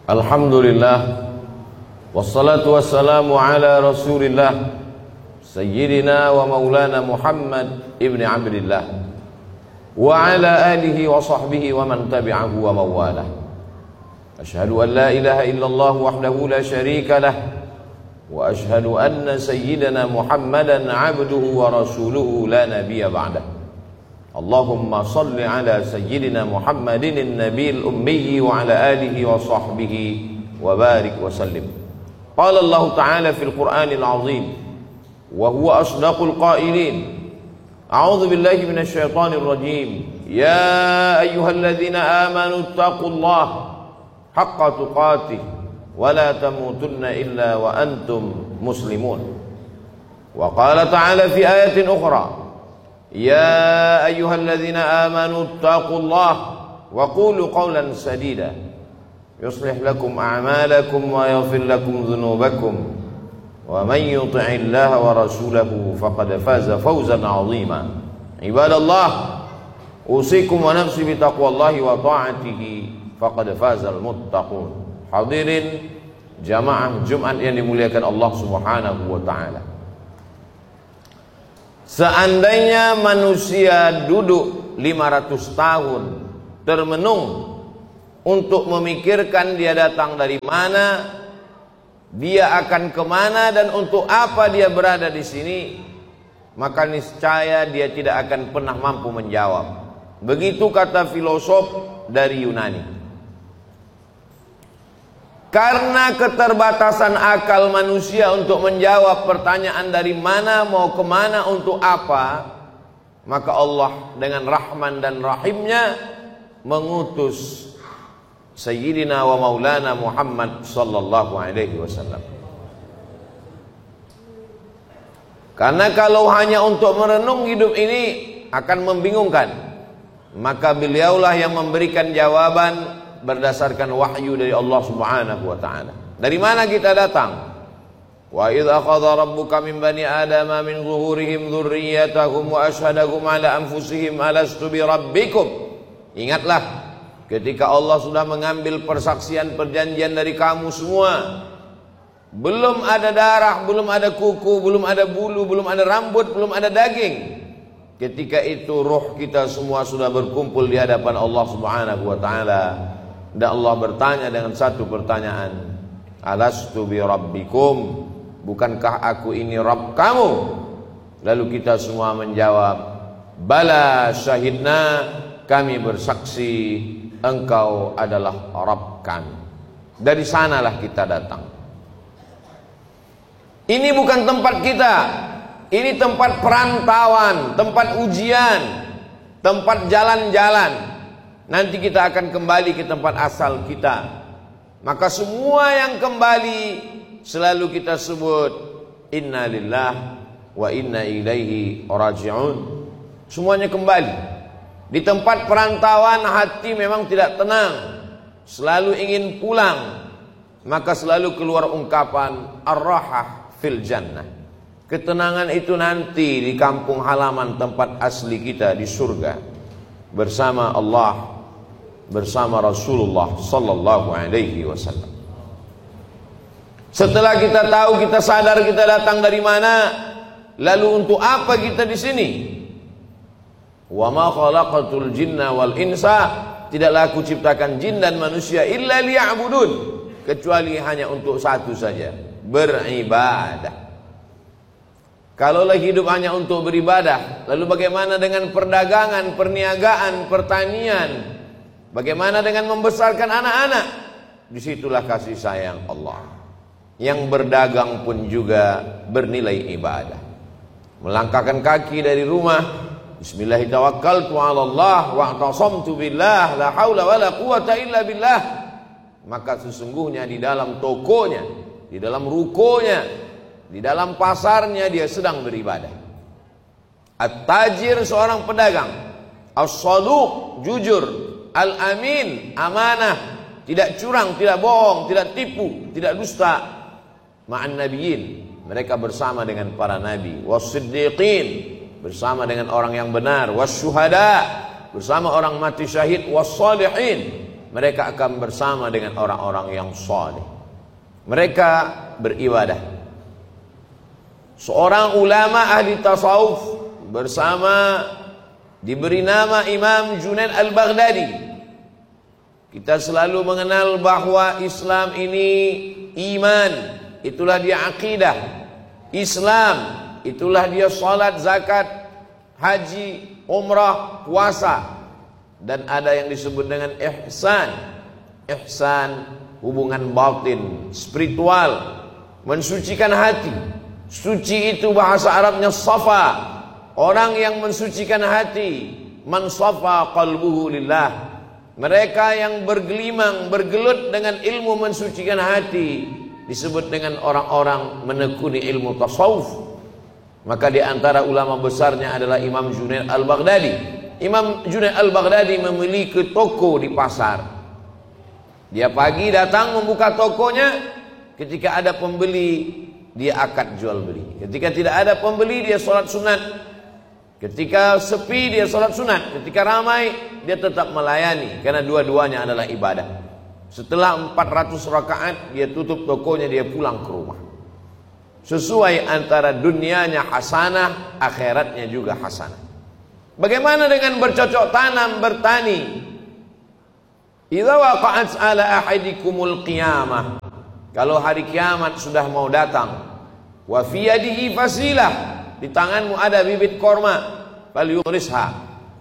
Alhamdulillah, wassalatu wassalamu ala Rasulillah Sayyidina wa maulana Muhammad ibn Abdillah wa ala alihi wa sahbihi wa man tabi'ahu wa mawalah. Ashhadu an la ilaha illallah wahdahu la syarika lah wa ashhadu anna sayyidina Muhammadan abduhu wa rasuluhu la nabiyya ba'dah. Allahumma salli ala sayyidina Muhammadin an-nabiyil ummi wa ala alihi wa sahbihi wa barik wa sallim. Qala Allah Ta'ala fil Qur'anil azim wa huwa asdaqul qailin. A'udzu billahi minasy syaithanir rajim. Ya ayyuhalladzina amanu taqullaha haqqa tuqatih wa la tamutunna illa wa antum muslimun. Wa qala ta'ala fi ayatin ukhra, ya ayyuhalladzina amanu taqullaha wa qulu qawlan sadida yuslih lakum a'malakum wa yaghfir lakum dhunubakum wa man yuti'illaha wa rasulahu faqad faza fawzan 'azima. Ibadallah, usikum wa nafsi bi taqwallahi wa ta'atihi faqad fazal muttaqun. Hadirin jamaah Jumat yang dimuliakan Allah Subhanahu wa taala. Seandainya manusia duduk 500 tahun termenung untuk memikirkan dia datang dari mana, dia akan kemana, dan untuk apa dia berada di sini, maka niscaya dia tidak akan pernah mampu menjawab. Begitu kata filosof dari Yunani. Karena keterbatasan akal manusia untuk menjawab pertanyaan dari mana, mau kemana, untuk apa, maka Allah dengan Rahman dan Rahimnya mengutus Sayyidina wa Maulana Muhammad sallallahu alaihi wasallam. Karena kalau hanya untuk merenung hidup ini akan membingungkan, maka beliaulah yang memberikan jawaban berdasarkan wahyu dari Allah Subhanahu wa taala. Dari mana kita datang? Wa idz akhadha rabbuka min bani adama min zuhurihim dzurriyyatahum wa asyhadahum ala anfusihim alastu bi rabbikum. Ingatlah ketika Allah sudah mengambil persaksian perjanjian dari kamu semua. Belum ada darah, belum ada kuku, belum ada bulu, belum ada rambut, belum ada daging. Ketika itu ruh kita semua sudah berkumpul di hadapan Allah Subhanahu wa taala. Dan Allah bertanya dengan satu pertanyaan, alastu bi rabbikum, bukankah aku ini Rabb kamu? Lalu kita semua menjawab, bala syahidna, kami bersaksi engkau adalah Rabb kami. Dari sanalah kita datang. Ini bukan tempat kita, ini tempat perantauan, tempat ujian, tempat jalan-jalan. Nanti kita akan kembali ke tempat asal kita. Maka semua yang kembali selalu kita sebut inna lillah wa inna ilaihi raji'un. Semuanya kembali. Di tempat perantauan hati memang tidak tenang, selalu ingin pulang. Maka selalu keluar ungkapan ar-rahah fil jannah. Ketenangan itu nanti di kampung halaman tempat asli kita di surga, bersama Allah, bersama Rasulullah sallallahu alaihi wasallam. Setelah kita tahu, kita sadar kita datang dari mana, lalu untuk apa kita di sini? Wa ma khalaqatul jinna wal insa, tidaklah aku ciptakan jin dan manusia illa liya'budun, kecuali hanya untuk satu saja, beribadah. Kalaulah hidup hanya untuk beribadah, lalu bagaimana dengan perdagangan, perniagaan, pertanian? Bagaimana dengan membesarkan anak-anak? Disitulah kasih sayang Allah. Yang berdagang pun juga bernilai ibadah. Melangkahkan kaki dari rumah, bismillahirrahmanirrahim, tawakkaltu 'ala Allah wa i'tasamtu billah la haula wala quwata illa billah. Maka sesungguhnya di dalam tokonya, di dalam rukonya, di dalam pasarnya dia sedang beribadah. At-tajir seorang pedagang, as-saduq jujur, al-amin amanah, tidak curang, tidak bohong, tidak tipu, tidak dusta. Ma'an nabiyyin, mereka bersama dengan para nabi. Was-siddiqin, bersama dengan orang yang benar. Was-syuhada, bersama orang mati syahid. Was-salihin, mereka akan bersama dengan orang-orang yang saleh. Mereka beribadah. Seorang ulama ahli tasawuf bersama diberi nama Imam Junaid al-Baghdadi. Kita selalu mengenal bahwa Islam ini iman, itulah dia akidah. Islam, itulah dia salat, zakat, haji, umrah, puasa. Dan ada yang disebut dengan ihsan. Ihsan, hubungan batin, spiritual, mensucikan hati. Suci itu bahasa Arabnya safa. Orang yang mensucikan hati, man safa qalbuhu lillah. Mereka yang bergelimang, bergelut dengan ilmu mensucikan hati disebut dengan orang-orang menekuni ilmu tasawuf. Maka di antara ulama besarnya adalah Imam Junaid al-Baghdadi. Imam Junaid al-Baghdadi memiliki toko di pasar. Dia pagi datang membuka tokonya, ketika ada pembeli dia akad jual beli. Ketika tidak ada pembeli dia sholat sunat. Ketika sepi dia sholat sunat. Ketika ramai dia tetap melayani, karena dua-duanya adalah ibadah. Setelah 400 rakaat dia tutup tokonya, dia pulang ke rumah. Sesuai antara dunianya hasanah, akhiratnya juga hasanah. Bagaimana dengan bercocok tanam, bertani? Idza waqa'at ala ahadikumul qiyamah. Kalau hari kiamat sudah mau datang, wa fi yadihi fasilah, di tanganmu ada bibit korma, falyurisha,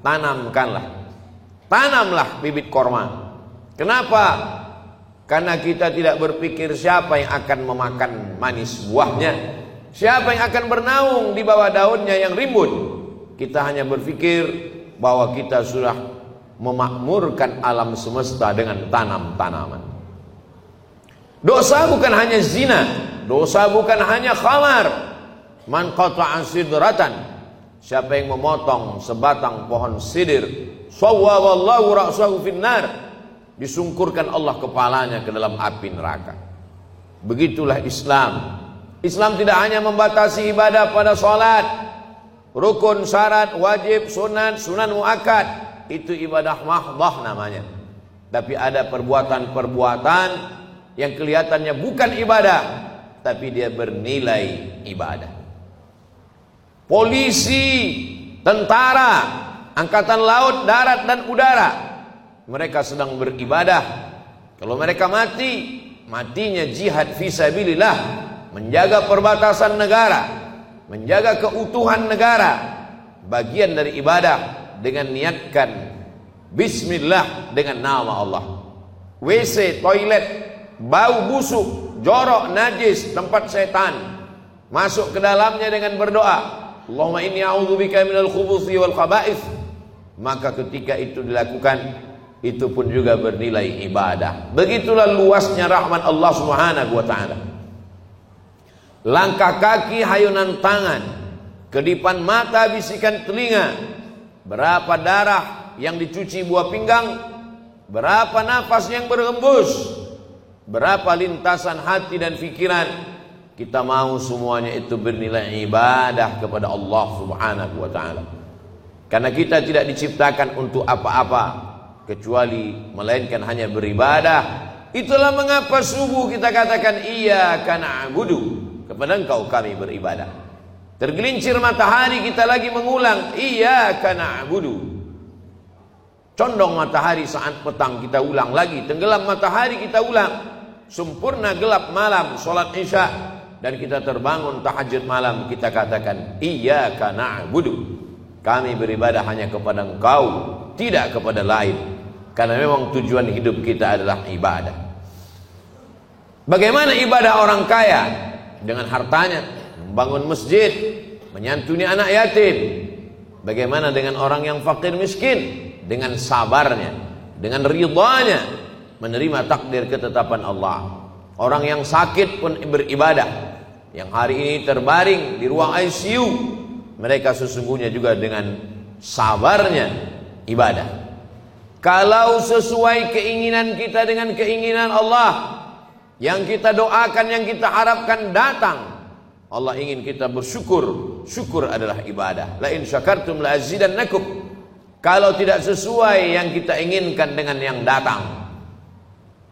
tanamlah bibit korma. Kenapa? Karena kita tidak berpikir siapa yang akan memakan manis buahnya, siapa yang akan bernaung di bawah daunnya yang rimbun. Kita hanya berpikir bahwa kita sudah memakmurkan alam semesta dengan tanam-tanaman. Dosa bukan hanya zina, dosa bukan hanya khamar. Man qata'a sidratan, siapa yang memotong sebatang pohon sidir, sawwaballahu ra'sahu finnar, disungkurkan Allah kepalanya ke dalam api neraka. Begitulah Islam. Islam tidak hanya membatasi ibadah pada salat, rukun, syarat, wajib, sunat, sunan muakkad, itu ibadah mahdhah namanya. Tapi ada perbuatan-perbuatan yang kelihatannya bukan ibadah, tapi dia bernilai ibadah. Polisi, tentara, angkatan laut, darat dan udara, mereka sedang beribadah. Kalau mereka mati, matinya jihad fisabilillah, menjaga perbatasan negara, menjaga keutuhan negara, bagian dari ibadah dengan niatkan bismillah dengan nama Allah. WC, toilet, bau busuk, jorok, najis, tempat setan, masuk ke dalamnya dengan berdoa, Allahumma inni a'udzubika minal khubuthi wal khaba'ith. Maka ketika itu dilakukan, itu pun juga bernilai ibadah. Begitulah luasnya rahmat Allah Subhanahu wa ta'ala. Langkah kaki, hayunan tangan, kedipan mata, bisikan telinga, berapa darah yang dicuci buah pinggang, berapa nafas yang berhembus, berapa lintasan hati dan pikiran, kita mau semuanya itu bernilai ibadah kepada Allah Subhanahu wa ta'ala. Karena kita tidak diciptakan untuk apa-apa kecuali melainkan hanya beribadah. Itulah mengapa subuh kita katakan iyyaka na'budu, kepada Engkau kami beribadah. Tergelincir matahari kita lagi mengulang iyyaka na'budu. Condong matahari saat petang kita ulang lagi, tenggelam matahari kita ulang. Sempurna gelap malam, sholat isya, dan kita terbangun tahajud malam, kita katakan iyyaka na'budu, kami beribadah hanya kepada Engkau, tidak kepada lain. Karena memang tujuan hidup kita adalah ibadah. Bagaimana ibadah orang kaya? Dengan hartanya, membangun masjid, menyantuni anak yatim. Bagaimana dengan orang yang fakir miskin? Dengan sabarnya, dengan ridhanya, menerima takdir ketetapan Allah. Orang yang sakit pun beribadah. Yang hari ini terbaring di ruang ICU, mereka sesungguhnya juga dengan sabarnya ibadah. Kalau sesuai keinginan kita dengan keinginan Allah, yang kita doakan, yang kita harapkan datang, Allah ingin kita bersyukur. Syukur adalah ibadah. La in syakartum la azidannakum. Kalau tidak sesuai yang kita inginkan dengan yang datang,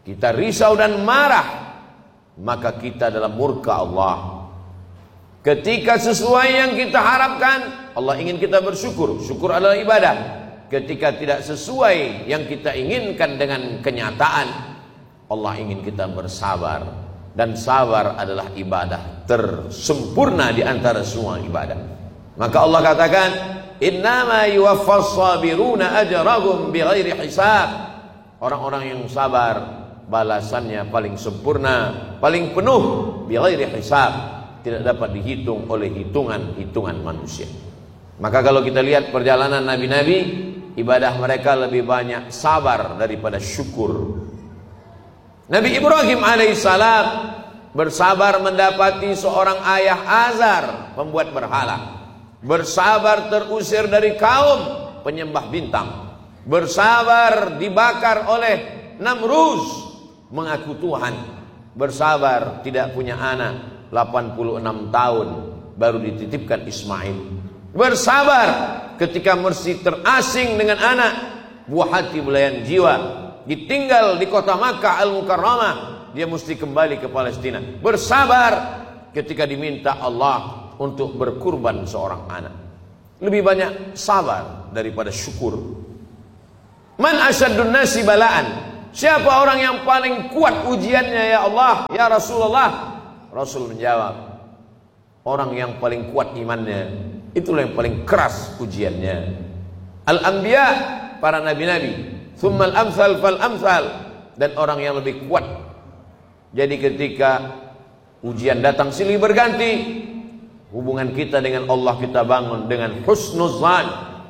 kita risau dan marah, maka kita dalam murka Allah. Ketika sesuai yang kita harapkan, Allah ingin kita bersyukur. Syukur adalah ibadah. Ketika tidak sesuai yang kita inginkan dengan kenyataan, Allah ingin kita bersabar. Dan sabar adalah ibadah tersempurna di antara semua ibadah. Maka Allah katakan, innama yuwaffas sabiruna ajrahum bighairi hisab. Orang-orang yang sabar balasannya paling sempurna, paling penuh, bighairi hisab, tidak dapat dihitung oleh hitungan manusia. Maka kalau kita lihat perjalanan nabi-nabi, ibadah mereka lebih banyak sabar daripada syukur. Nabi Ibrahim alaihissalam bersabar mendapati seorang ayah Azar, pembuat berhala. Bersabar terusir dari kaum penyembah bintang. Bersabar dibakar oleh Namruz, mengaku Tuhan. Bersabar tidak punya anak, 86 tahun baru dititipkan Ismail. Bersabar ketika mesti terasing dengan anak, buah hati belayan jiwa, ditinggal di kota Makkah Al-Mukarramah, dia mesti kembali ke Palestina. Bersabar ketika diminta Allah untuk berkurban seorang anak. Lebih banyak sabar daripada syukur. Man asyaddun nasi balaan? Siapa orang yang paling kuat ujiannya ya Allah, ya Rasulullah? Rasul menjawab, orang yang paling kuat imannya, itulah yang paling keras ujiannya. Al-anbiya, para nabi-nabi, thummal amsal fal amsal, dan orang yang lebih kuat. Jadi ketika ujian datang silih berganti, hubungan kita dengan Allah kita bangun dengan husnuzan.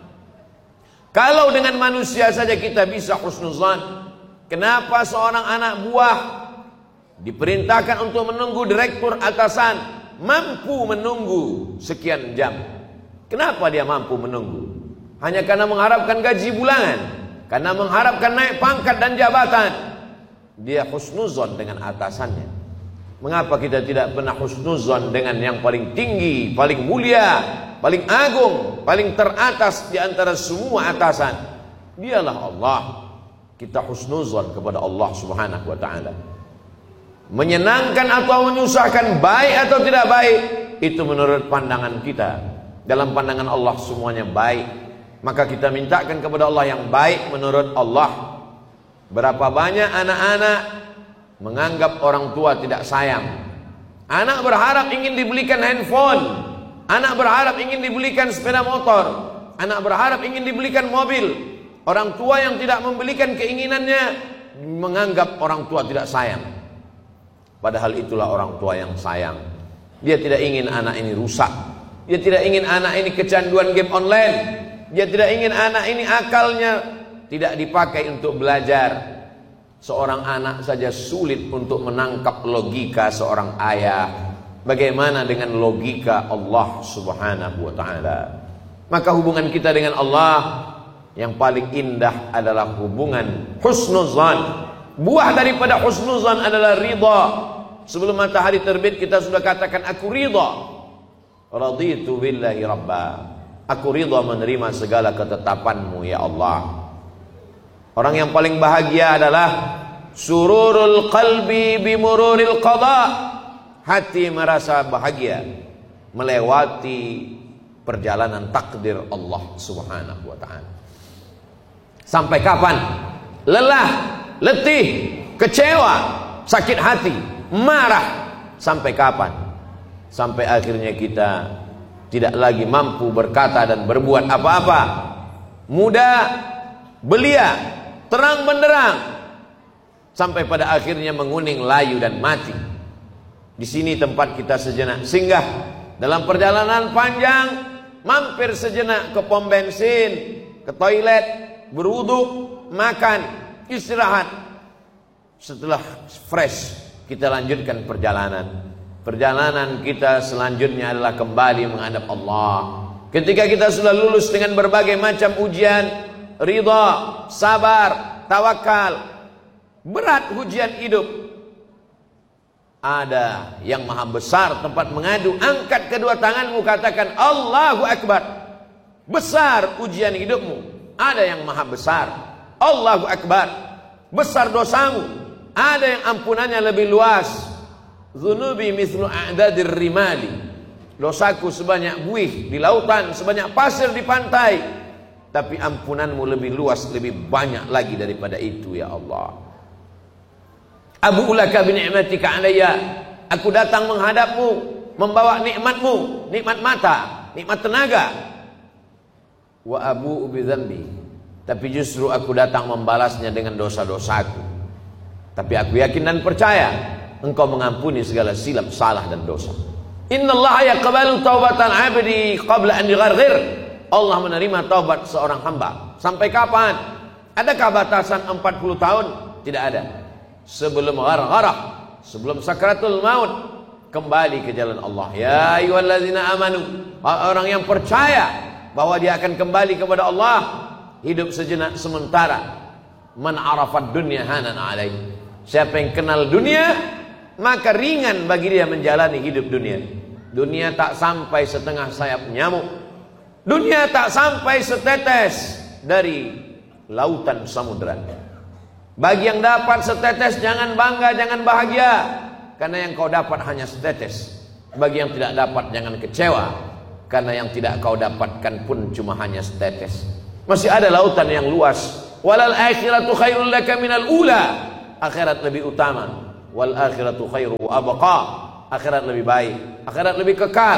Kalau dengan manusia saja kita bisa husnuzan, kenapa seorang anak buah diperintahkan untuk menunggu direktur atasan mampu menunggu sekian jam? Kenapa dia mampu menunggu? Hanya karena mengharapkan gaji bulanan, karena mengharapkan naik pangkat dan jabatan. Dia husnuzon dengan atasannya. Mengapa kita tidak pernah husnuzon dengan yang paling tinggi, paling mulia, paling agung, paling teratas di antara semua atasan? Dialah Allah. Kita husnuzon kepada Allah Subhanahu wa taala. Menyenangkan atau menyusahkan, baik atau tidak baik, itu menurut pandangan kita. Dalam pandangan Allah semuanya baik. Maka kita mintakan kepada Allah yang baik menurut Allah. Berapa banyak anak-anak menganggap orang tua tidak sayang. Anak berharap ingin dibelikan handphone, anak berharap ingin dibelikan sepeda motor, anak berharap ingin dibelikan mobil. Orang tua yang tidak membelikan keinginannya menganggap orang tua tidak sayang. Padahal itulah orang tua yang sayang. Dia tidak ingin anak ini rusak. Dia tidak ingin anak ini kecanduan game online. Dia tidak ingin anak ini akalnya tidak dipakai untuk belajar. Seorang anak saja sulit untuk menangkap logika seorang ayah. Bagaimana dengan logika Allah Subhanahu wa ta'ala? Maka hubungan kita dengan Allah yang paling indah adalah hubungan husnuzan. Buah daripada husnuzan adalah ridha. Sebelum matahari terbit kita sudah katakan aku ridha. Raditu billahi rabba. Aku ridha menerima segala ketetapanmu ya Allah. Orang yang paling bahagia adalah sururul qalbi bimururil qada. Hati merasa bahagia melewati perjalanan takdir Allah Subhanahu wa ta'ala. Sampai kapan? Lelah, letih, kecewa, sakit hati, marah. Sampai kapan? Sampai akhirnya kita tidak lagi mampu berkata dan berbuat apa-apa. Muda, belia, terang benderang, sampai pada akhirnya menguning, layu dan mati. Di sini tempat kita sejenak singgah dalam perjalanan panjang, mampir sejenak ke pom bensin, ke toilet, berwudu, makan, istirahat. Setelah fresh, kita lanjutkan perjalanan. Perjalanan kita selanjutnya adalah kembali menghadap Allah. Ketika kita sudah lulus dengan berbagai macam ujian, ridha, sabar, tawakal, berat ujian hidup, ada yang maha besar tempat mengadu. Angkat kedua tanganmu, katakan Allahu Akbar. Besar ujian hidupmu, ada yang maha besar. Allahu Akbar. Besar dosamu, Ada yang ampunannya lebih luas. Dzunubi mithlu a'dadir rimali. Dosaku sebanyak buih di lautan, sebanyak pasir di pantai. Tapi ampunanmu lebih luas, lebih banyak lagi daripada itu ya Allah. Abu'u laka bi ni'matika alayya. Aku datang menghadapmu, membawa nikmatmu, nikmat mata, nikmat tenaga. Wa abu'u bi dzambi. Tapi justru aku datang membalasnya dengan dosa-dosaku. Tapi aku yakin dan percaya Engkau mengampuni segala silap, salah dan dosa. Innallaha yaqbalu taubatan 'abdi qabla an yugharghir. Allah menerima taubat seorang hamba. Sampai kapan? Adakah batasan 40 tahun? Tidak ada. Sebelum ghargharah, sebelum sakratul maut, kembali ke jalan Allah. Ya ayyuhallazina amanu, orang yang percaya bahwa dia akan kembali kepada Allah, hidup sejenak sementara. Man arafad dunya hanan alaih. Siapa yang kenal dunia, maka ringan bagi dia menjalani hidup dunia. Dunia tak sampai setengah sayap nyamuk. Dunia tak sampai setetes dari lautan samudra. Bagi yang dapat setetes, jangan bangga, jangan bahagia, karena yang kau dapat hanya setetes. Bagi yang tidak dapat, jangan kecewa, karena yang tidak kau dapatkan pun cuma hanya setetes. Masih ada lautan yang luas. Walal akhiratu khairul laka minal ula. Akhirat lebih utama. Wal akhiratu khairu wa abqa. Akhirat lebih baik, akhirat lebih kekal.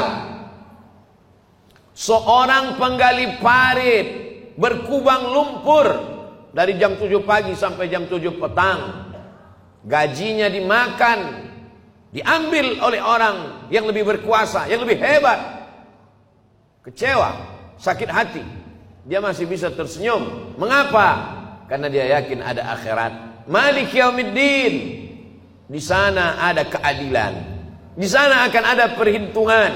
Seorang penggali parit berkubang lumpur dari jam 7 pagi sampai jam 7 petang. Gajinya dimakan, diambil oleh orang yang lebih berkuasa, yang lebih hebat. Kecewa, sakit hati. Dia masih bisa tersenyum. Mengapa? Karena dia yakin ada akhirat. Malik yaumiddin. Di sana ada keadilan. Di sana akan ada perhitungan.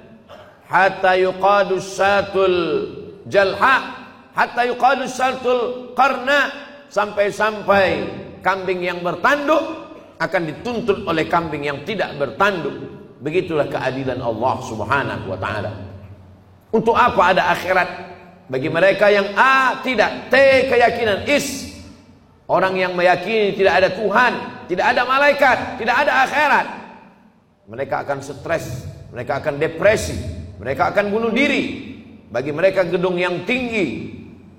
Hatta yuqadus satul jalha, hatta yuqadus satul qarna, sampai-sampai kambing yang bertanduk akan dituntut oleh kambing yang tidak bertanduk. Begitulah keadilan Allah Subhanahu wa taala. Untuk apa ada akhirat? Bagi mereka yang A, tidak. T, keyakinan. Is, orang yang meyakini tidak ada Tuhan, tidak ada malaikat, tidak ada akhirat, mereka akan stres, mereka akan depresi, mereka akan bunuh diri. Bagi mereka gedung yang tinggi,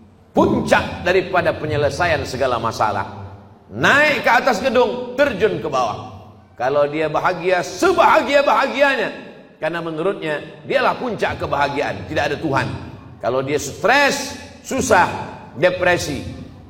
puncak daripada penyelesaian segala masalah. Naik ke atas gedung, terjun ke bawah. Kalau dia bahagia, sebahagia-bahagianya, karena menurutnya dialah puncak kebahagiaan, tidak ada Tuhan. Kalau dia stres, susah, depresi,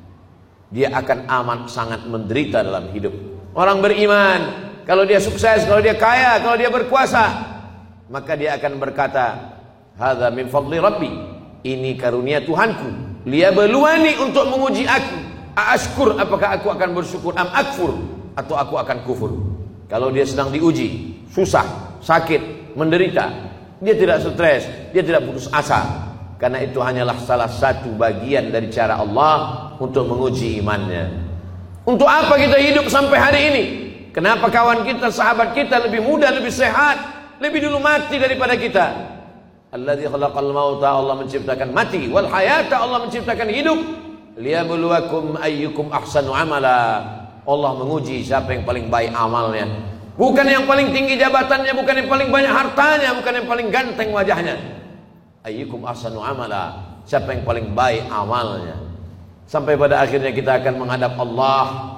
dia akan amat sangat menderita dalam hidup. Orang beriman, kalau dia sukses, kalau dia kaya, kalau dia berkuasa, maka dia akan berkata, hadza min fadli rabbi, ini karunia Tuhanku, liyabluwani, untuk menguji aku. Ashkur, apakah aku akan bersyukur, am akfur, atau aku akan kufur. Kalau dia sedang diuji, susah, sakit, menderita, dia tidak stres, dia tidak putus asa. Karena itu hanyalah salah satu bagian dari cara Allah untuk menguji imannya. Untuk apa kita hidup sampai hari ini? Kenapa kawan kita, sahabat kita lebih muda, lebih sehat, lebih dulu mati daripada kita? Alladzi khalaqal mauta, Allah menciptakan mati, wal hayata, Allah menciptakan hidup. Liyabluwakum ayyukum ahsanu amala. Allah menguji siapa yang paling baik amalnya. Bukan yang paling tinggi jabatannya, bukan yang paling banyak hartanya, bukan yang paling ganteng wajahnya. Ayyukum ahsanu amala, siapa yang paling baik amalnya. Sampai pada akhirnya kita akan menghadap Allah.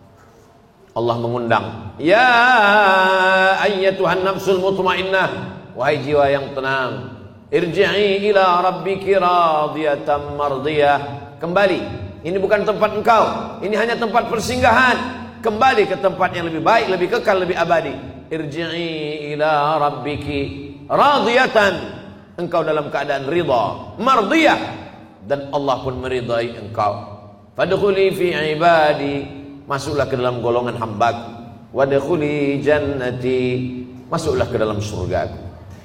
Allah mengundang, ya ayyatuhan nafsul mutmainnah, wahai jiwa yang tenang, irji'i ila rabbiki radiyatan mardiyah. Kembali, ini bukan tempat engkau, ini hanya tempat persinggahan. Kembali ke tempat yang lebih baik, lebih kekal, lebih abadi. Irji'i ila rabbiki radiyatan, engkau dalam keadaan ridha, mardiyah, dan Allah pun meridai engkau. Fadkhuli fi ibadi, masuklah ke dalam golongan hambaku. Wadkhuli jannati, masuklah ke dalam surgaku.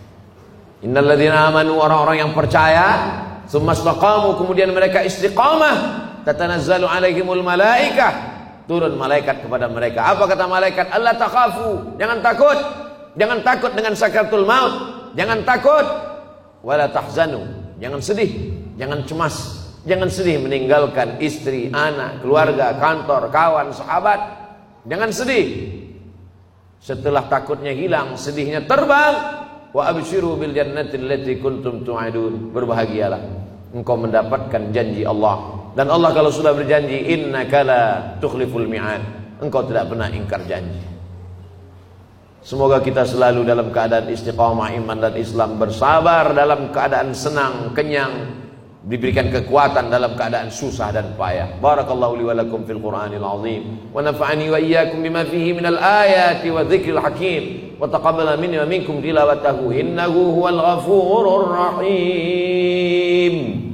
Innal ladzina amanu, orang-orang yang percaya, tsumma istaqamu, kemudian mereka istiqamah, tatanazzalu alaihimul malaikah, turun malaikat kepada mereka. Apa kata malaikat? Allah takhafu, jangan takut. Jangan takut dengan sakaratul maut, jangan takut. Wala tahzanu, jangan sedih, jangan cemas, jangan sedih meninggalkan istri, anak, keluarga, kantor, kawan, sahabat. Jangan sedih. Setelah takutnya hilang, sedihnya terbang. Wa abshiru bil jannati allati kuntum tu'adun. Berbahagialah, engkau mendapatkan janji Allah. Dan Allah kalau sudah berjanji, innaka la tukhliful mi'ad, engkau tidak pernah ingkar janji. Semoga kita selalu dalam keadaan istiqamah iman dan Islam, bersabar dalam keadaan senang, kenyang, diberikan kekuatan dalam keadaan susah dan payah. Barakallahu li wa lakum fil Qur'anil azim wa nafa'ani wa iyyakum bima fihi minal ayati wa dzikril hakim wa taqabbala minni wa minkum tilawatahu innahu huwal ghafurur rahim.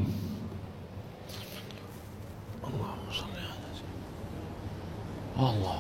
Allahumma shalli ala sayyidina Allah.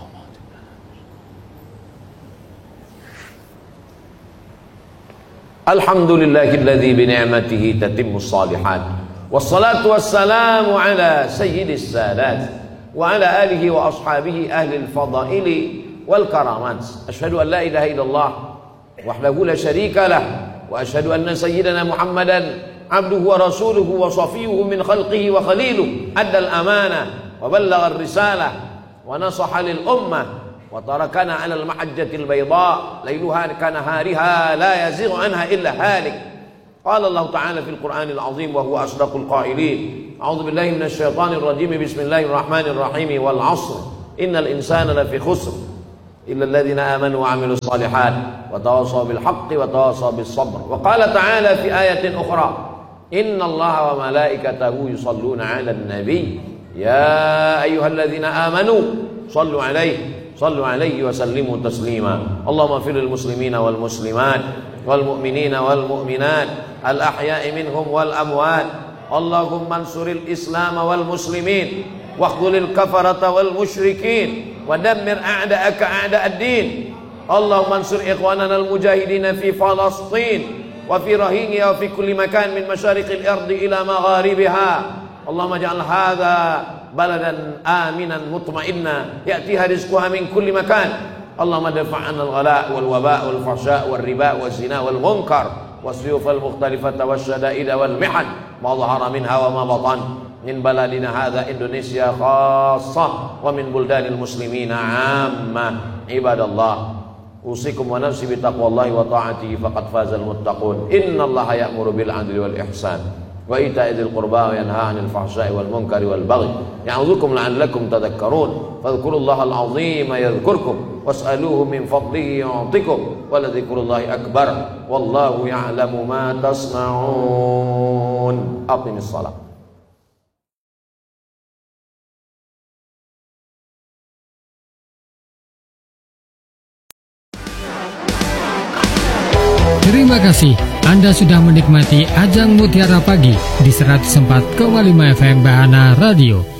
Alhamdulillahilladzi bi ni'matihi tatimmus shalihat. Wassalatu wassalamu ala sayyidis sadat wa ala alihi wa ashabihi ahli al-fadaili wal karamat. Asyhadu an la ilaha illallah wahdahu la syarika lah wa asyhadu anna sayyidana Muhammadan abduhu wa rasuluhu wa safiyuhu min khalqihi wa khaliluhu adda al-amanah wa ballagha ar-risalah wa nasaha lil ummah وتركنا على المحجة البيضاء ليلها كنهارها لا يزيغ عنها إلا هالك. قال الله تعالى في القرآن العظيم وهو أصدق القائلين أعوذ بالله من الشيطان الرجيم بسم الله الرحمن الرحيم والعصر إن الإنسان لفي خسر إلا الذين آمنوا وعملوا الصالحات وتواصوا بالحق وتواصوا بالصبر. وقال تعالى في آية أخرى إن الله وملائكته يصلون على النبي يا أيها الذين آمنوا صلوا عليه وسلموا تسليما. اللهم اغفر للمسلمين والمسلمات والمؤمنين والمؤمنات الأحياء منهم والأموات. اللهم انصر الإسلام والمسلمين واخذل الكفرة والمشركين ودمر أعداءك أعداء الدين. اللهم انصر إخواننا المجاهدين في فلسطين وفي رهينها وفي كل مكان من مشارق الأرض إلى مغاربها. اللهم اجعل هذا بلدا آمنا مطمئنا يأتيها رزقها من كل مكان. اللهم ادفع عنا الغلاء والوباء والفحشاء والربا والزنا والمنكر والسيوف المختلفة والشدائد والمحن ما ظهر منها وما بطن من بلدنا هذا إندونيسيا خاصة ومن بلدان المسلمين عامة. عباد الله أوصيكم ونفسي بتقوى الله وطاعته فقد فاز المتقون. إن الله يأمر بالعدل والإحسان وإيتاء ذي القربى وينهى عن الفحشاء والمنكر والبغي يعظكم لعلكم تذكرون. فاذكروا الله العظيم يذكركم واسألوه من فضله يعطكم ولذكر الله أكبر والله يعلم ما تصنعون. أقم الصلاة. Terima kasih Anda sudah menikmati Ajang Mutiara Pagi di 104,5 FM Bahana Radio.